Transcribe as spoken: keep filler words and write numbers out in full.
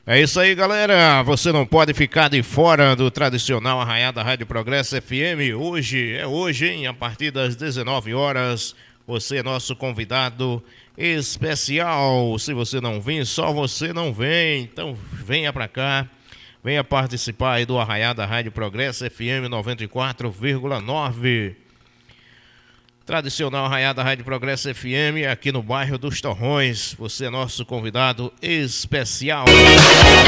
É isso aí, galera. Você não pode ficar de fora do tradicional Arraiada Rádio Progresso F M. Hoje, é hoje, hein? A partir das dezenove horas, você é nosso convidado especial. Se você não vem, só você não vem. Então, venha pra cá. Venha participar aí do Arraiada Rádio Progresso F M noventa e quatro vírgula nove. Tradicional Arraiada Rádio Progresso F M, aqui no bairro dos Torrões. Você é nosso convidado especial.